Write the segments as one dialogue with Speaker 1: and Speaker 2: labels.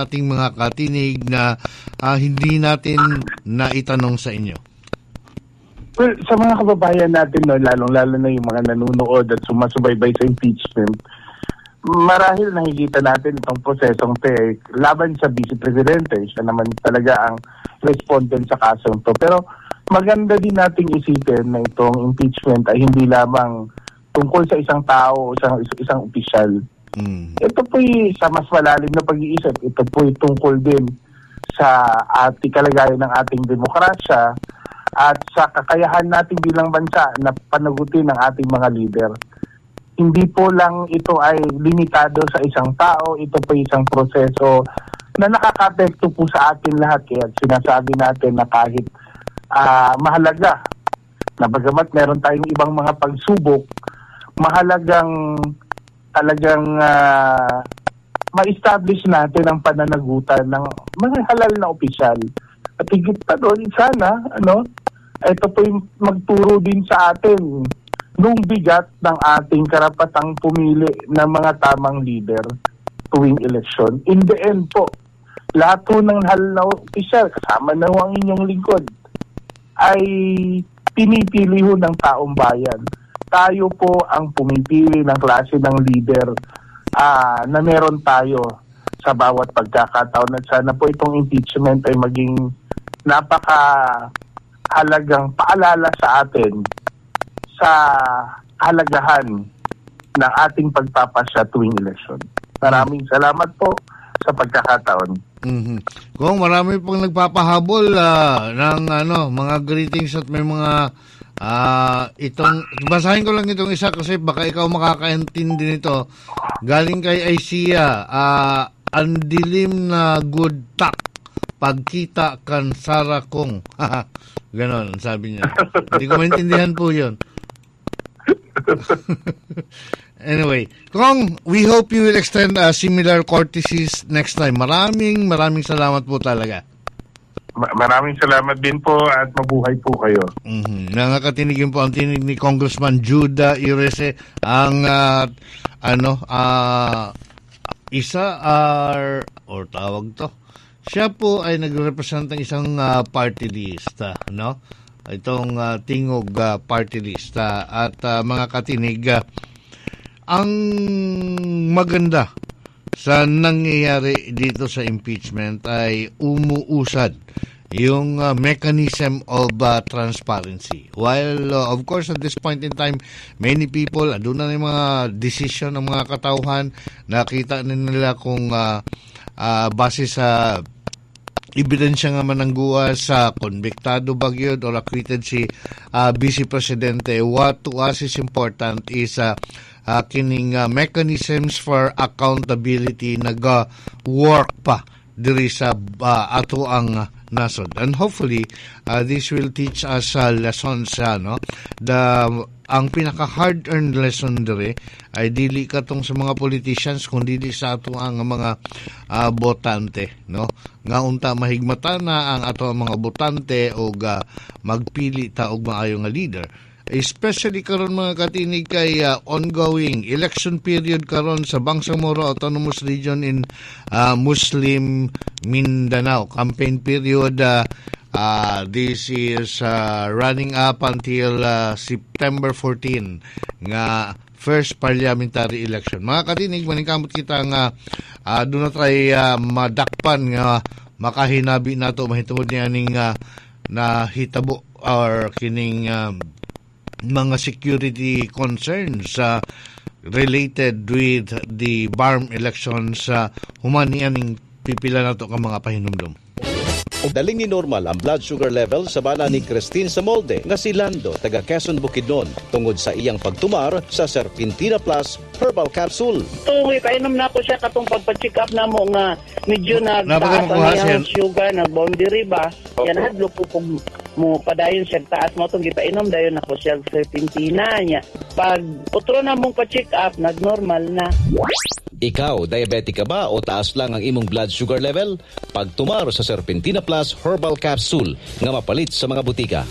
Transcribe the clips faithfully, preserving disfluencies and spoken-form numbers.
Speaker 1: sa ating mga katinig na uh, hindi natin naitanong sa inyo?
Speaker 2: Well, sa mga kababayan natin, no, lalong-lalo na yung mga nanunood at sumasubaybay sa impeachment, marahil nakikita natin itong prosesong te, laban sa Vice Presidente. Siya naman talaga ang respondent sa kasong to. Pero maganda din nating isipin na itong impeachment ay hindi lamang tungkol sa isang tao o isang, isang opisyal. Mm. Ito po'y sa mas malalim na pag-iisip. Ito po'y tungkol din sa ating kalagayan ng ating demokrasya at sa kakayahan natin bilang bansa na panagutin ang ating mga leader. Hindi po lang ito ay limitado sa isang tao, ito po isang proseso na nakaka-apekto po sa atin lahat. Kaya sinasabi natin na kahit uh, mahalaga na bagamat meron tayong ibang mga pagsubok, mahalagang talagang uh, ma-establish natin ang pananagutan ng mga halal na opisyal. At higit pa doon, sana, ano, ito po yung magturo din sa atin nung bigat ng ating karapatang pumili ng mga tamang leader tuwing eleksyon. In the end po, lahat po ng halal na opisyal, kasama na ho ang inyong lingkod, ay pinipili ho ng taong bayan. Tayo po ang pumipili ng klase ng leader uh, na meron tayo sa bawat pagkakataon. At sana po itong impeachment ay maging napaka halagang paalala sa atin sa halagahan ng ating pagpapasya tuwing eleksyon. Maraming salamat po sa pagkakataon.
Speaker 1: Mm-hmm. Kung marami pong nagpapahabol uh, ng ano, mga greetings at may mga uh, itong, basahin ko lang itong isa kasi baka ikaw makakaintindi nito. Galing kay Aisia, uh, ang dilim na good tak pagkita kan Sara kong. Ganon, sabi niya. Hindi ko maintindihan po yun. Anyway, Kong, we hope you will extend uh, similar courtesies next time. Maraming, maraming salamat po talaga.
Speaker 2: Ma- maraming salamat din po at mabuhay po kayo.
Speaker 1: Mm-hmm. Nangakatinigin po ang tinig ni Congressman Judah Irese, ang uh, ano, uh, isa uh, or tawag to. Siya po ay nagrepresent ng isang uh, party list, uh, no? Itong uh, Tingog uh, party list uh, at uh, mga katinig, uh, ang maganda sa nangyayari dito sa impeachment ay umuusad yung uh, mechanism of uh, transparency. While uh, of course at this point in time many people, andun na yung mga decision ng mga katauhan, nakita nila kung uh, uh, base sa ebidensya nga manangguwa sa konbiktado ba gyud or acquitted si uh, Vice Presidente. What to us is important is uh, uh, kining uh, mechanisms for accountability nag-work pa diri sa uh, ato ang uh, nasod. And hopefully uh, this will teach us uh, lessons uh, no? The ang pinaka hard-earned lesson diri ay dili katong sa mga politicians kundi dili sa ato ang mga uh, botante, no? Nga unta mahigmata na ang ato ang mga botante og uh, magpili ta og maayo nga leader. Especially karon mga katinig kay uh, ongoing election period karon sa Bangsamoro Autonomous Region in uh, Muslim Mindanao. Campaign period uh, Uh, this is uh, running up until uh, September fourteenth nga first parliamentary election. Mga katinig, maningkamot kita nga uh, doon na try uh, madakpan nga makahinabi nato mahitungod niya ning uh, na hitabo or kining uh, mga security concerns uh, related with the B A R M elections sa uh, humanianing pipila nato ka mga pahinumdum.
Speaker 3: Daling ni normal ang blood sugar level sa bana ni Christine Samolde nga si Lando taga Quezon Bukidnon tungod sa iyang pagtumar sa Serpentina Plus Herbal Capsule.
Speaker 4: Tuwi kainom na ko siya katong pagpa-check up na mo nga medyo na taas ang sugar na boundary ba. Yan hadlo po kung mo padayon siya taas mo tong gipainom dayon ako siya Serpentina niya. Pag utro na mong pa-check up nag-normal na.
Speaker 3: Ikaw, diabetic ka ba o taas lang ang imong blood sugar level? Pagtumar sa Serpentina Plus Herbal Capsule nga mapalit sa mga butika.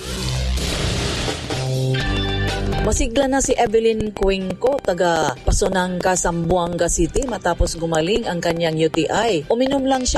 Speaker 5: Masigla na si Evelyn Cuenco, taga Pasonanga, Zamboanga City matapos gumaling ang kanyang U T I. Uminom lang siya